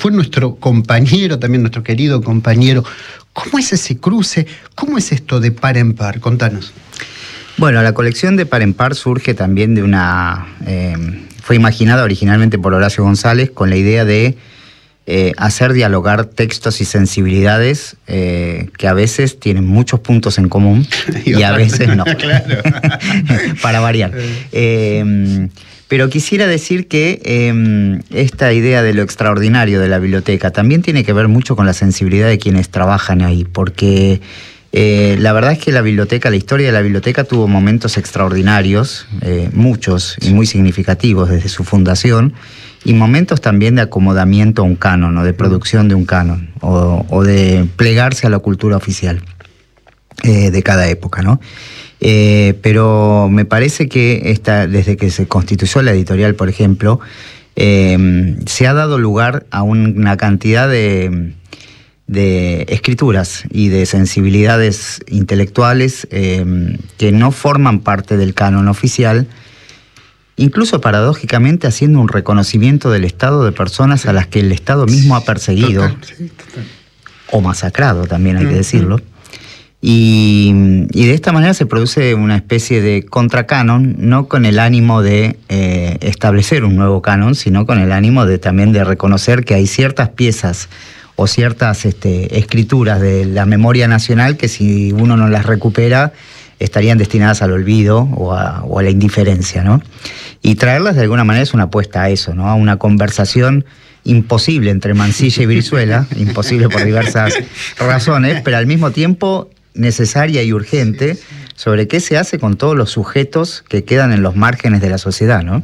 fue nuestro compañero, también nuestro querido compañero. ¿Cómo es ese cruce? ¿Cómo es esto de par en par? Contanos. Bueno, la colección de par en par surge también de una... fue imaginada originalmente por Horacio González con la idea de hacer dialogar textos y sensibilidades que a veces tienen muchos puntos en común y a veces no. Claro. Para variar. Pero quisiera decir que esta idea de lo extraordinario de la biblioteca también tiene que ver mucho con la sensibilidad de quienes trabajan ahí, porque la verdad es que la historia de la biblioteca tuvo momentos extraordinarios, muchos y muy significativos desde su fundación, y momentos también de acomodamiento a un canon o de producción de un canon o de plegarse a la cultura oficial de cada época, ¿no? Pero me parece que desde que se constituyó la editorial, por ejemplo, se ha dado lugar a una cantidad de escrituras y de sensibilidades intelectuales que no forman parte del canon oficial, incluso paradójicamente haciendo un reconocimiento del Estado de personas a las que el Estado mismo ha perseguido, total. O masacrado, también hay que decirlo. Y de esta manera se produce una especie de contracanon, no con el ánimo de establecer un nuevo canon, sino con el ánimo también de reconocer que hay ciertas piezas o ciertas escrituras de la memoria nacional que si uno no las recupera estarían destinadas al olvido o a la indiferencia, ¿no? Y traerlas de alguna manera es una apuesta a eso, ¿no? A una conversación imposible entre Mansilla y Brizuela, imposible por diversas razones, pero al mismo tiempo necesaria y urgente sobre qué se hace con todos los sujetos que quedan en los márgenes de la sociedad, ¿no?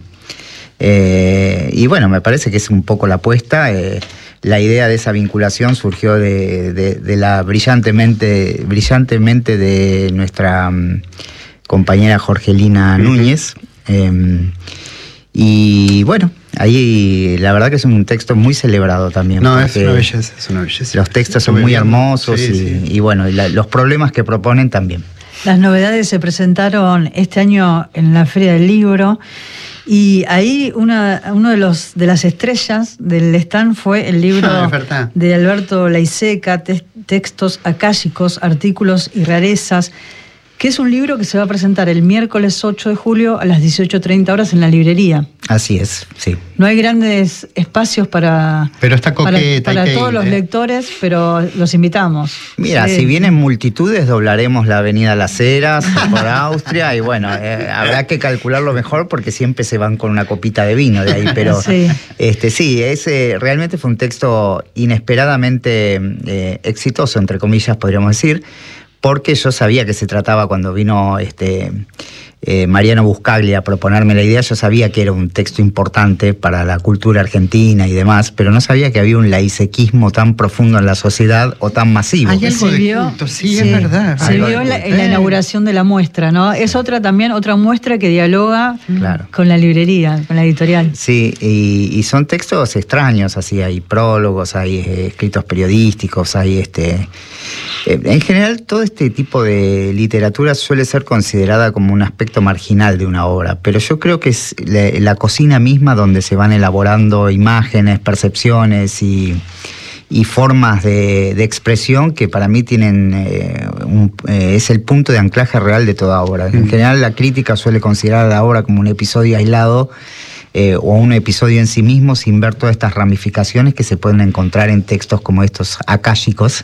Y bueno, me parece que es un poco la apuesta. La idea de esa vinculación surgió de la brillantemente de nuestra compañera Jorgelina Núñez. Y bueno, ahí la verdad que es un texto muy celebrado también. No, es una belleza, es una belleza. Los textos son muy hermosos y bueno, los problemas que proponen también. Las novedades se presentaron este año en la Feria del Libro y ahí uno de las estrellas del stand fue el libro de Alberto Laiseca, Textos Akáshicos, Artículos y Rarezas, que es un libro que se va a presentar el miércoles 8 de julio a las 18:30 horas en la librería. Así es, sí. No hay grandes espacios para todos los lectores, pero los invitamos. Mira, si vienen multitudes, doblaremos la avenida Las Heras por Austria y bueno, habrá que calcularlo mejor porque siempre se van con una copita de vino de ahí, pero sí, realmente fue un texto inesperadamente exitoso, entre comillas, podríamos decir, porque yo sabía que se trataba cuando vino Mariano Buscaglia a proponerme la idea, yo sabía que era un texto importante para la cultura argentina y demás, pero no sabía que había un laisequismo tan profundo en la sociedad o tan masivo. Hay algo de culto, sí, es verdad. Se vio en la inauguración de la muestra, ¿no? Es otra muestra que dialoga con la librería, con la editorial. Sí, y son textos extraños, así, hay prólogos, hay escritos periodísticos, hay en general, todo este tipo de literatura suele ser considerada como un aspecto marginal de una obra, pero yo creo que es la cocina misma donde se van elaborando imágenes, percepciones y formas de expresión que para mí tienen es el punto de anclaje real de toda obra. En general, la crítica suele considerar a la obra como un episodio aislado, o un episodio en sí mismo, sin ver todas estas ramificaciones que se pueden encontrar en textos como estos akáshicos,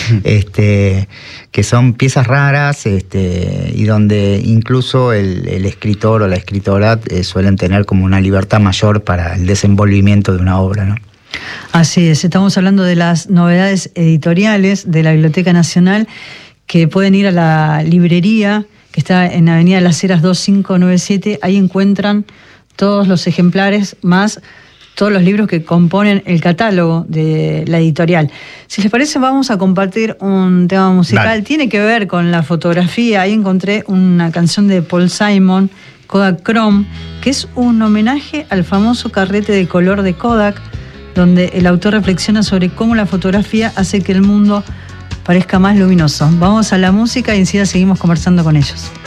que son piezas raras, y donde incluso el escritor o la escritora suelen tener como una libertad mayor para el desenvolvimiento de una obra, ¿no? Así es, estamos hablando de las novedades editoriales de la Biblioteca Nacional, que pueden ir a la librería, que está en Avenida Las Heras 2597, ahí encuentran todos los ejemplares, más todos los libros que componen el catálogo de la editorial. Si les parece, vamos a compartir un tema musical. Dale. Tiene que ver con la fotografía. Ahí encontré una canción de Paul Simon, Kodachrome, que es un homenaje al famoso carrete de color de Kodak, donde el autor reflexiona sobre cómo la fotografía hace que el mundo parezca más luminoso. Vamos a la música y enseguida seguimos conversando con ellos.